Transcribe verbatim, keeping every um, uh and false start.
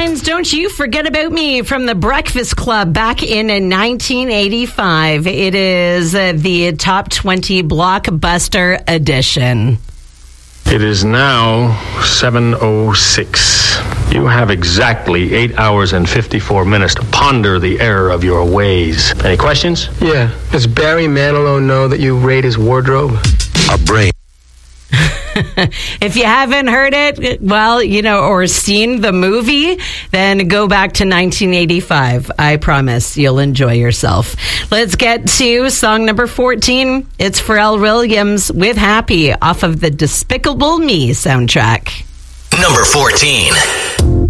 Lines, Don't You Forget About Me from The Breakfast Club back in nineteen eighty-five. It is uh, the Top twenty Blockbuster edition. It is now seven oh six. You have exactly eight hours and fifty-four minutes to ponder the error of your ways. Any questions? Yeah. Does Barry Manilow know that you raid his wardrobe? A brain. If you haven't heard it, well, you know, or seen the movie, then go back to nineteen eighty-five. I promise you'll enjoy yourself. Let's get to song number fourteen. It's Pharrell Williams with Happy off of the Despicable Me soundtrack. Number fourteen.